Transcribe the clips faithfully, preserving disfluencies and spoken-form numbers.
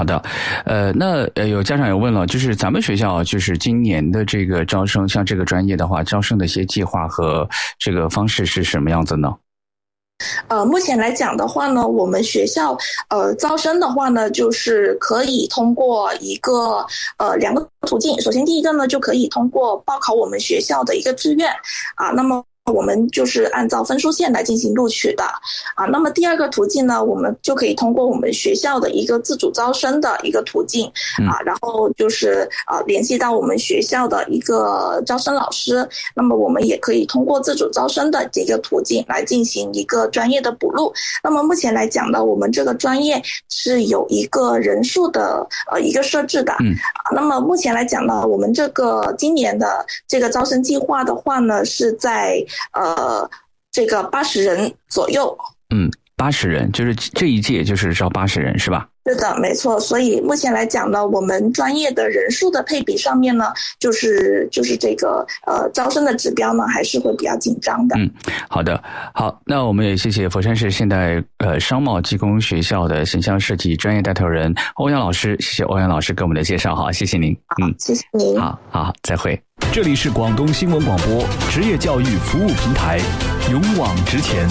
好的，呃，那呃有家长有问了，就是咱们学校就是今年的这个招生，像这个专业的话，招生的一些计划和这个方式是什么样子呢？ 呃，目前来讲的话呢，我们学校呃招生的话呢，就是可以通过一个呃两个途径。首先第一个呢，就可以通过报考我们学校的一个志愿啊，那么我们就是按照分数线来进行录取的啊。那么第二个途径呢，我们就可以通过我们学校的一个自主招生的一个途径啊，然后就是啊联系到我们学校的一个招生老师，那么我们也可以通过自主招生的这个途径来进行一个专业的补录。那么目前来讲呢，我们这个专业是有一个人数的呃一个设置的。嗯，那么目前来讲呢，我们这个今年的这个招生计划的话呢，是在呃这个八十人左右。 嗯，八十人，就是这一届就是招八十人是吧？ 是的，没错。所以目前来讲呢，我们专业的人数的配比上面呢，就是就是这个呃招生的指标呢，还是会比较紧张的。 嗯，好的，好，那我们也谢谢佛山市现代呃商贸技工学校的形象设计专业带头人欧阳老师，谢谢欧阳老师给我们的介绍，好，谢谢您。 嗯，谢谢您。 好好，再会。 这里是广东新闻广播职业教育服务平台，勇往直前。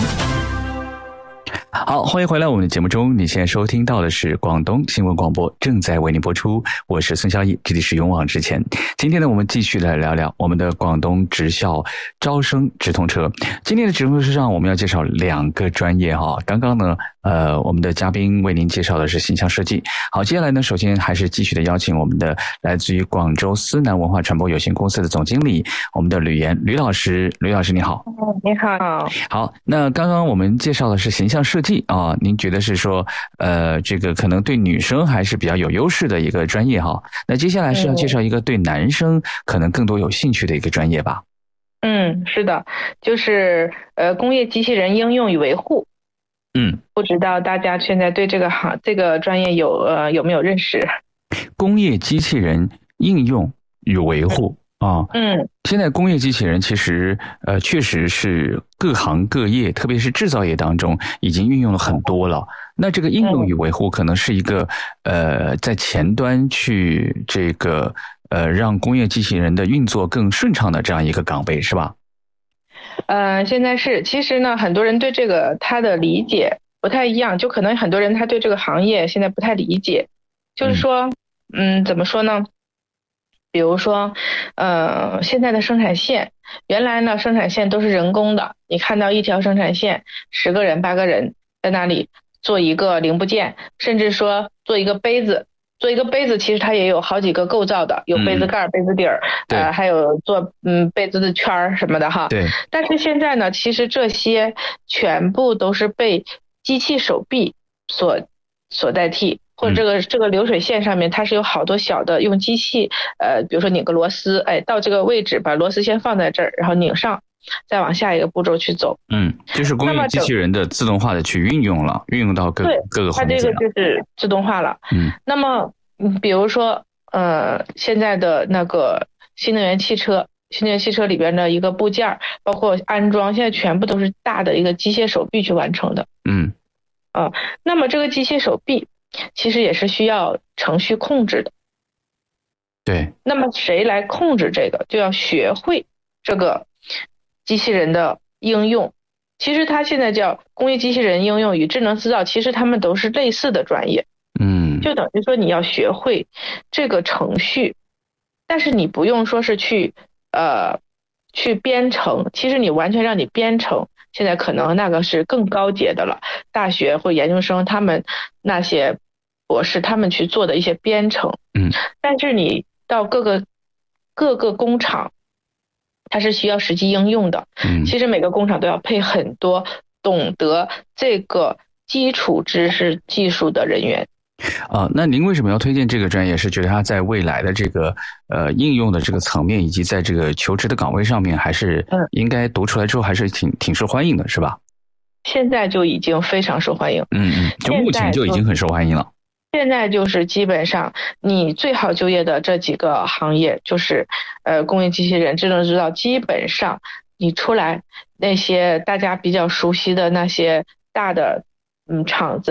好，欢迎回来我们的节目中，你现在收听到的是广东新闻广播，正在为您播出，我是孙晓毅，这里是勇往直前。今天呢，我们继续来聊聊我们的广东职校招生直通车。今天的直通车上，我们要介绍两个专业哈。刚刚呢，呃，我们的嘉宾为您介绍的是形象设计。好，接下来呢，首先还是继续的邀请我们的来自于广州思南文化传播有限公司的总经理，我们的吕岩吕老师，吕老师你好。 你好。 好，那刚刚我们介绍的是形象设计啊，您觉得是说，呃，这个可能对女生还是比较有优势的一个专业哈。那接下来是要介绍一个对男生可能更多有兴趣的一个专业吧？ 嗯，是的，就是呃，工业机器人应用与维护。 嗯， 不知道大家现在对这个行这个专业有呃有没有认识？ 工业机器人应用与维护。啊， 嗯， 现在工业机器人其实呃确实是各行各业，特别是制造业当中已经运用了很多了。那这个应用与维护可能是一个呃在前端去这个呃让工业机器人的运作更顺畅的这样一个岗位，是吧？ 呃，现在是，其实呢，很多人对这个他的理解不太一样，就可能很多人他对这个行业现在不太理解，就是说，嗯，怎么说呢？比如说，呃，现在的生产线，原来呢生产线都是人工的，你看到一条生产线，十个人、八个人在那里做一个零部件，甚至说做一个杯子，做一个杯子其实它也有好几个构造的，有杯子盖、嗯、杯子底儿，呃，还有做嗯杯子的圈儿什么的哈。 对。 但是现在呢，其实这些全部都是被机器手臂所所代替。或者这个这个流水线上面，它是有好多小的用机器，呃，比如说拧个螺丝，哎，到这个位置把螺丝先放在这儿，然后拧上，再往下一个步骤去走。 嗯，就是工业机器人的自动化的去运用了，运用到各各个环节了。 它这个就是自动化了。嗯，那么比如说呃，现在的那个新能源汽车，新能源汽车里边的一个部件，包括安装，现在全部都是大的一个机械手臂去完成的。 嗯， 啊、呃，那么这个机械手臂其实也是需要程序控制的。 对。 那么谁来控制这个，就要学会这个机器人的应用。其实它现在叫工业机器人应用与智能制造，其实它们都是类似的专业。 嗯， 就等于说你要学会这个程序，但是你不用说是去呃去编程，其实你完全让你编程，现在可能那个是更高阶的了，大学或研究生他们那些博士他们去做的一些编程。 嗯， 但是你到各个各个工厂，它是需要实际应用的。 嗯， 其实每个工厂都要配很多懂得这个基础知识技术的人员。 啊、呃，那您为什么要推荐这个专业？是觉得它在未来的这个呃应用的这个层面，以及在这个求职的岗位上面，还是应该读出来之后还是挺挺受欢迎的，是吧？ 现在就已经非常受欢迎。 嗯嗯，就目前就已经很受欢迎了。 现在就是基本上你最好就业的这几个行业，就是呃工业机器人、智能制造，基本上你出来那些大家比较熟悉的那些大的嗯厂子，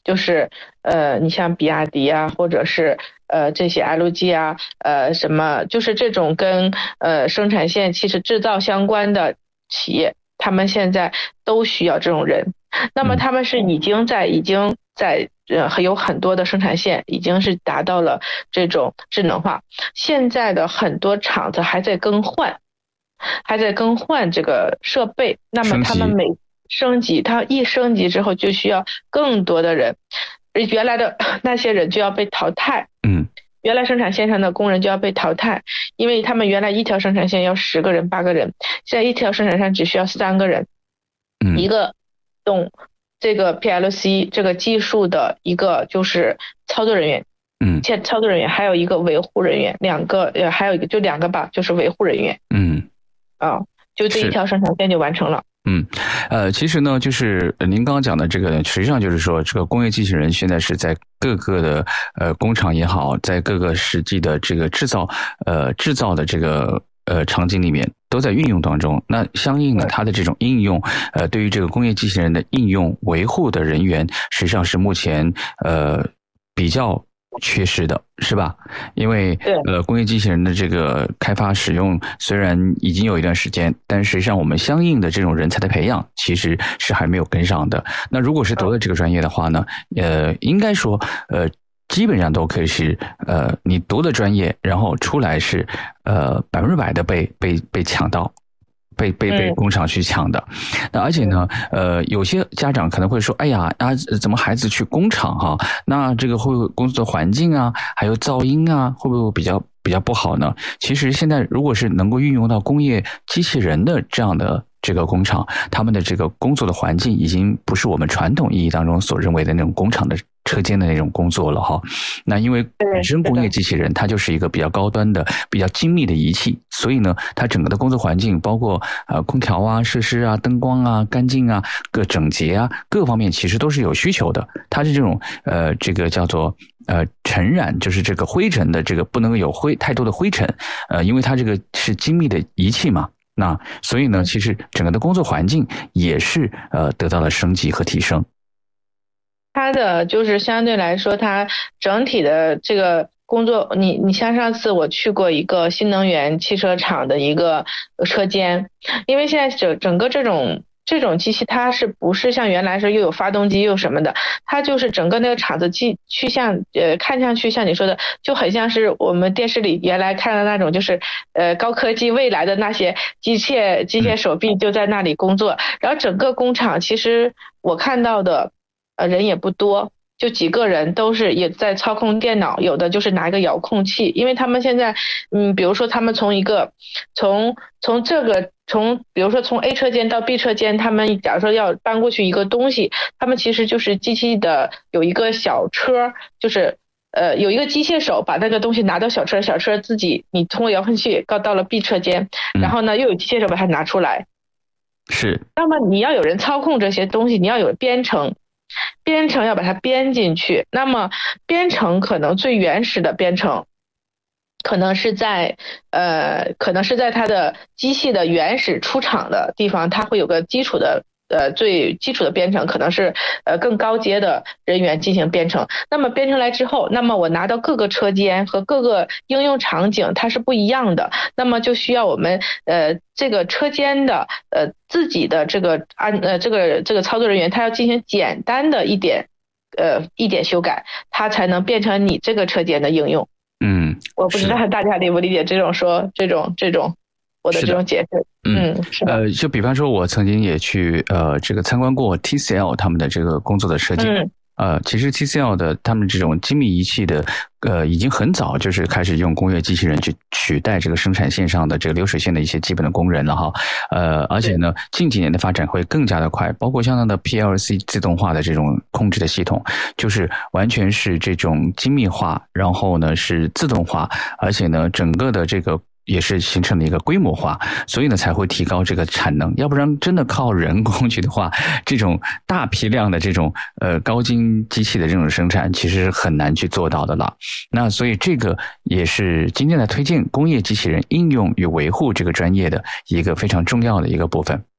就是呃，你像比亚迪啊，或者是呃这些 L G 啊，呃什么，就是这种跟呃生产线其实制造相关的企业，他们现在都需要这种人。那么他们是已经在已经在呃有很多的生产线已经是达到了这种智能化，现在的很多厂子还在更换，还在更换这个设备。那么他们每升级，它一升级之后就需要更多的人，原来的那些人就要被淘汰。 嗯， 原来生产线上的工人就要被淘汰，因为他们原来一条生产线要十个人八个人，现在一条生产线只需要三个人。 嗯， 一个懂这个 P L C 这个技术的一个就是操作人员， 嗯， 现操作人员还有一个维护人员，两个呃还有一个就两个吧，就是维护人员。 嗯， 啊，就这一条生产线就完成了。 嗯，呃，其实呢，就是您刚刚讲的这个，实际上就是说，这个工业机器人现在是在各个的呃工厂也好，在各个实际的这个制造呃制造的这个呃场景里面都在运用当中。那相应的，它的这种应用，呃，对于这个工业机器人的应用维护的人员，实际上是目前呃比较缺失的，是吧？因为呃，工业机器人的这个开发使用虽然已经有一段时间，但实际上我们相应的这种人才的培养其实是还没有跟上的。那如果是读了这个专业的话呢，呃，应该说呃，基本上都可以是呃，你读的专业，然后出来是呃百分之百的被被被抢到。被被被工厂去抢的，那而且呢，呃，有些家长可能会说，哎呀啊，怎么孩子去工厂哈？那这个会工作的环境啊，还有噪音啊，会不会比较比较不好呢？其实现在如果是能够运用到工业机器人的这样的这个工厂，他们的这个工作的环境已经不是我们传统意义当中所认为的那种工厂的车间的那种工作了哈。那因为本身工业机器人它就是一个比较高端的、比较精密的仪器，所以呢，它整个的工作环境，包括呃空调啊、设施啊、灯光啊、干净啊、各整洁啊各方面，其实都是有需求的。它是这种呃这个叫做呃尘染，就是这个灰尘的这个不能有灰太多的灰尘，呃，因为它这个是精密的仪器嘛。那所以呢，其实整个的工作环境也是呃得到了升级和提升。 它的就是相对来说，它整体的这个工作，你你像上次我去过一个新能源汽车厂的一个车间，因为现在整整个这种这种机器，它是不是像原来是又有发动机又什么的，它就是整个那个厂子机去像呃看上去像你说的，就很像是我们电视里原来看的那种，就是呃高科技未来的那些机械机械手臂就在那里工作，然后整个工厂其实我看到的呃人也不多。就几个人都是也在操控电脑，有的就是拿一个遥控器，因为他们现在，嗯，比如说他们从一个，从从这个从比如说从 A 车间到 B 车间，他们假如说要搬过去一个东西，他们其实就是机器的有一个小车，就是呃有一个机械手把那个东西拿到小车，小车自己你通过遥控器到到了 B 车间，然后呢又有机械手把它拿出来。 是。 那么你要有人操控这些东西，你要有编程。编程要把它编进去，那么编程可能最原始的编程可能是在呃可能是在它的机器的原始出厂的地方，它会有个基础的呃最基础的编程，可能是呃更高阶的人员进行编程。那么编程来之后，那么我拿到各个车间和各个应用场景它是不一样的，那么就需要我们呃这个车间的呃自己的这个安呃这个这个操作人员，他要进行简单的一点呃一点修改，它才能变成你这个车间的应用。 嗯， 我不知道大家理不理解这种说这种这种我的这种解释。嗯，是的。 呃，就比方说，我曾经也去呃这个参观过 T C L 他们的这个工作的设计。嗯。呃，其实 T C L 的他们这种精密仪器的，呃，已经很早就是开始用工业机器人去取代这个生产线上的这个流水线的一些基本的工人了哈。呃，而且呢，近几年的发展会更加的快，包括像它的 P L C 自动化的这种控制的系统，就是完全是这种精密化，然后呢是自动化，而且呢整个的这个也是形成了一个规模化，所以呢才会提高这个产能。要不然真的靠人工去的话，这种大批量的这种呃高精机器的这种生产，其实是很难去做到的了。那所以这个也是今天来推荐工业机器人应用与维护这个专业的一个非常重要的一个部分。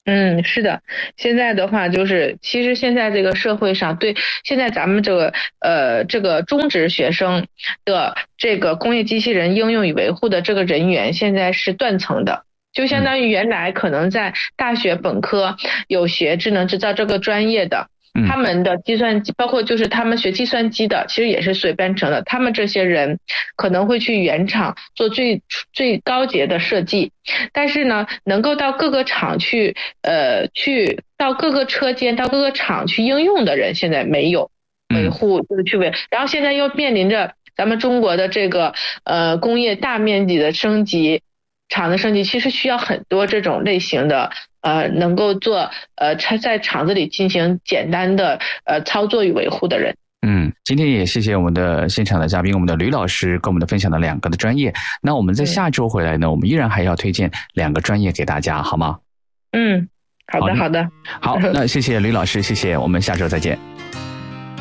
嗯，是的，现在的话就是，其实现在这个社会上，对现在咱们这个呃这个中职学生的这个工业机器人应用与维护的这个人员，现在是断层的，就相当于原来可能在大学本科有学智能制造这个专业的。他们的计算机，包括就是他们学计算机的，其实也是随编程的。他们这些人可能会去原厂做最最高阶的设计，但是呢，能够到各个厂去，呃，去到各个车间、到各个厂去应用的人，现在没有维护，就是去维。然后现在又面临着咱们中国的这个呃工业大面积的升级。厂的升级其实需要很多这种类型的呃能够做呃在厂子里进行简单的呃操作与维护的人。 嗯，今天也谢谢我们的现场的嘉宾，我们的吕老师跟我们的分享的两个的专业。那我们在下周回来呢，我们依然还要推荐两个专业给大家，好吗？ 嗯，好的，好的， 好，那谢谢吕老师，谢谢，我们下周再见。